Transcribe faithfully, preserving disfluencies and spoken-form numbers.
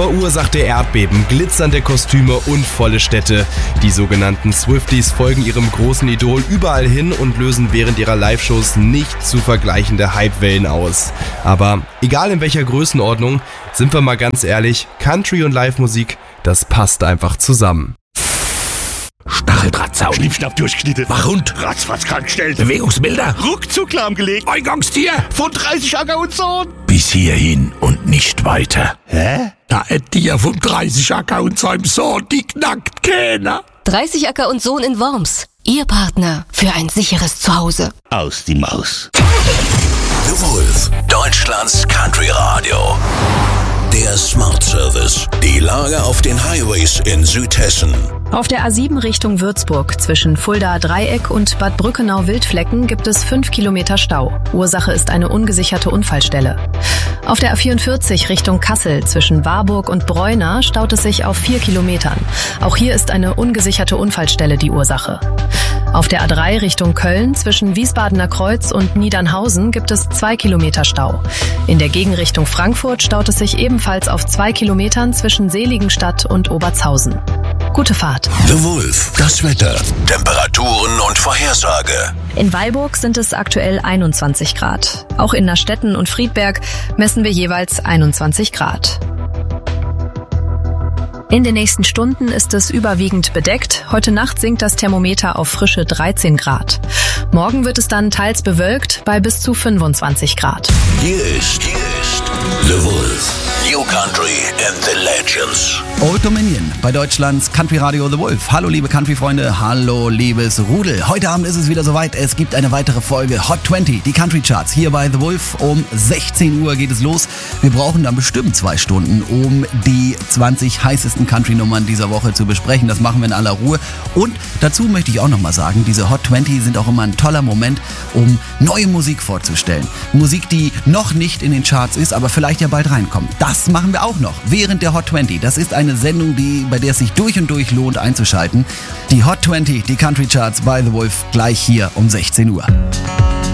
verursachte Erdbeben, glitzernde Kostüme und volle Städte. Die sogenannten Swifties folgen ihrem großen Idol überall hin und lösen während ihrer Live-Shows nicht zu vergleichende Hypewellen aus. Aber egal in welcher Größenordnung, sind wir mal ganz ehrlich, Country und Live-Musik, das passt einfach zusammen. Stacheldrahtzaun. Schnippschnapp durchgeschnitten. Wachhund. Ratzfatz krankgestellt. Bewegungsmelder. Ruckzuck lahmgelegt. Eingangstier. Von dreißig Acker und Sohn. Bis hierhin und nicht weiter. Hä? Da ein Tier vom dreißig Acker und seinem Sohn, die knackt keiner. dreißig Acker und Sohn in Worms. Ihr Partner für ein sicheres Zuhause. Aus die Maus. The Wolf, Deutschlands Country Radio. Der Smart Service. Die Lage auf den Highways in Südhessen. Auf der A sieben Richtung Würzburg zwischen Fulda Dreieck und Bad Brückenau-Wildflecken gibt es fünf Kilometer Stau. Ursache ist eine ungesicherte Unfallstelle. Auf der A vierundvierzig Richtung Kassel zwischen Warburg und Breuna staut es sich auf vier Kilometern. Auch hier ist eine ungesicherte Unfallstelle die Ursache. Auf der A drei Richtung Köln zwischen Wiesbadener Kreuz und Niedernhausen gibt es zwei Kilometer Stau. In der Gegenrichtung Frankfurt staut es sich ebenfalls auf zwei Kilometern zwischen Seligenstadt und Obertshausen. Gute Fahrt. The Wolf, das Wetter, Temperaturen und Vorhersage. In Weilburg sind es aktuell einundzwanzig Grad. Auch in Nastetten und Friedberg messen wir jeweils einundzwanzig Grad. In den nächsten Stunden ist es überwiegend bedeckt. Heute Nacht sinkt das Thermometer auf frische dreizehn Grad. Morgen wird es dann teils bewölkt bei bis zu fünfundzwanzig Grad. Hier ist, hier ist The Wolf. New Country and the Legends. Old Dominion bei Deutschlands Country Radio The Wolf. Hallo liebe Country-Freunde, hallo liebes Rudel. Heute Abend ist es wieder soweit, es gibt eine weitere Folge Hot zwanzig, die Country Charts. Hier bei The Wolf um sechzehn Uhr geht es los. Wir brauchen dann bestimmt zwei Stunden, um die zwanzig heißesten Country-Nummern dieser Woche zu besprechen. Das machen wir in aller Ruhe. Und dazu möchte ich auch nochmal sagen, diese Hot zwanzig sind auch immer ein toller Moment, um neue Musik vorzustellen. Musik, die noch nicht in den Charts ist, aber vielleicht ja bald reinkommt. Das machen wir auch noch während der Hot zwanzig. Das ist eine Sendung, die, bei der es sich durch und durch lohnt einzuschalten. Die Hot zwanzig, die Country Charts bei The Wolf, gleich hier um sechzehn Uhr.